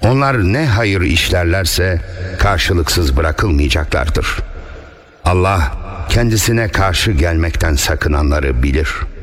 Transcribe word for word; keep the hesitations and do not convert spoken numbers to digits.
Onlar ne hayır işlerlerse karşılıksız bırakılmayacaklardır. Allah kendisine karşı gelmekten sakınanları bilir.